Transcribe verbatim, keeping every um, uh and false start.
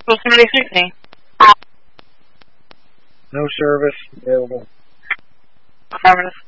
Will somebody shoot me? No service available. Affirmative.